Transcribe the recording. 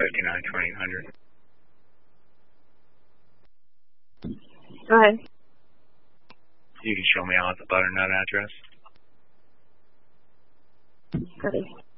59-2800. Go ahead. You can show me out the butternut address. Copy.